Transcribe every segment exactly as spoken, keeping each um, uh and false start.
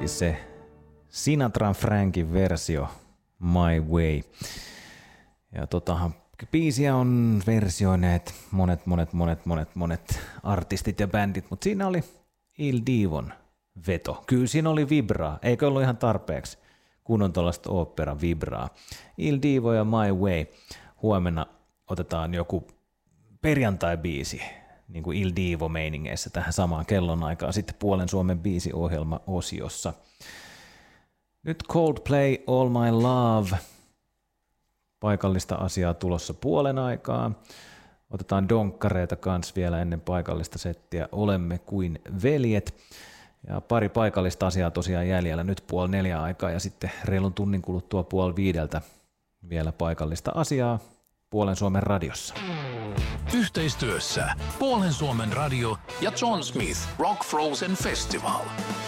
siis se Sinatran Frankin versio My Way. Ja totahan biisiä on versioineet monet, monet, monet, monet, monet artistit ja bändit, mutta siinä oli Il Divon veto. Kyllä siinä oli vibraa, eikö ollut ihan tarpeeksi, kun on tuollaista opera vibraa. Il Divo ja My Way. Huomenna otetaan joku perjantai-biisi, niin kuin Il Divo-meiningeissä tähän samaan kellonaikaan, sitten Puolen Suomen biisiohjelma-osiossa. Nyt Coldplay, All My Love. Paikallista asiaa tulossa puolen aikaa. Otetaan donkkareita kans vielä ennen paikallista settiä. Olemme kuin veljet. Ja pari paikallista asiaa tosiaan jäljellä nyt puoli neljä aikaa ja sitten reilun tunnin kuluttua puoli viideltä vielä paikallista asiaa Puolen Suomen radiossa. Yhteistyössä Puolen Suomen radio ja John Smith Rock Frozen Festival.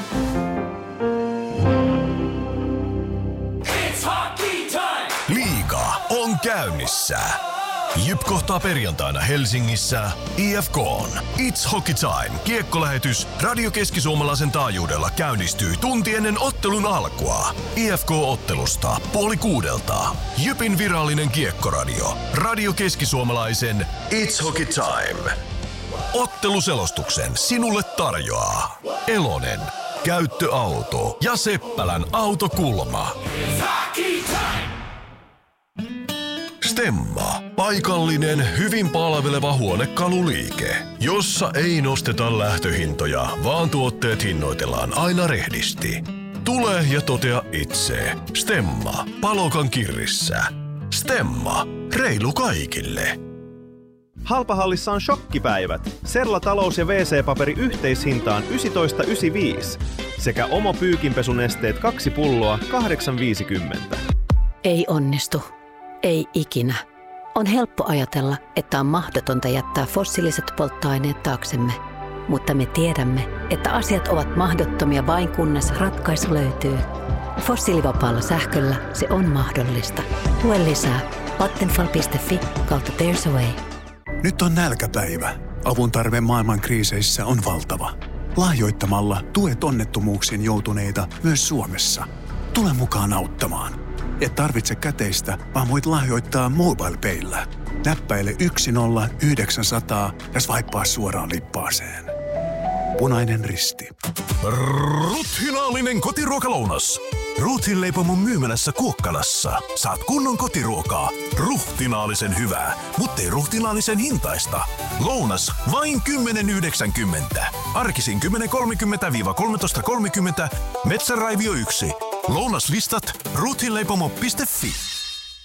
It's hockey time! Liiga on käynnissä. Jyp kohtaa perjantaina Helsingissä I F K:n It's Hockey Time -kiekkolähetys Radio Keski-Suomalaisen taajuudella käynnistyy tunti ennen ottelun alkua. I F K-ottelusta puoli kuudelta. Jypin virallinen kiekkoradio. Radio Keski-Suomalaisen It's Hockey Time. Otteluselostuksen sinulle tarjoaa Elonen, Käyttöauto ja Seppälän autokulma. It's hockey time! Stemma. Paikallinen, hyvin palveleva huonekaluliike, jossa ei nosteta lähtöhintoja, vaan tuotteet hinnoitellaan aina rehdisti. Tule ja totea itse. Stemma. Palokan kirrissä. Stemma. Reilu kaikille. Halpahallissa on shokkipäivät. Serla-talous- ja wee see-paperi yhteishintaan yhdeksäntoista yhdeksänkymmentäviisi sekä Omo pyykinpesunesteet kaksi pulloa kahdeksan viisikymmentä. Ei onnistu. Ei ikinä. On helppo ajatella, että on mahdotonta jättää fossiiliset polttoaineet taaksemme. Mutta me tiedämme, että asiat ovat mahdottomia vain kunnes ratkaisu löytyy. Fossiilivapaalla sähköllä se on mahdollista. Lue lisää vattenfall piste fi kautta There's a Way. Nyt on nälkäpäivä. Avun tarve maailman kriiseissä on valtava. Lahjoittamalla tuet onnettomuuksiin joutuneita myös Suomessa. Tule mukaan auttamaan. Et tarvitse käteistä, vaan voit lahjoittaa MobilePayllä. Näppäile yksi nolla yhdeksän nolla nolla ja swipea suoraan lippaaseen. Punainen Risti. Ruthinaallinen kotiruokalounas. Ruthin leipomon myymälässä Kuokkalassa. Saat kunnon kotiruokaa. Ruhtinaallisen hyvää, mutta ei ruhtinaallisen hintaista. Lounas vain kymmenen yhdeksänkymmentä. Arkisin kymmenen kolmekymmentä - kolmetoista kolmekymmentä. Metsäraivio yksi. Lounaslistat ruthinleipomo piste fi.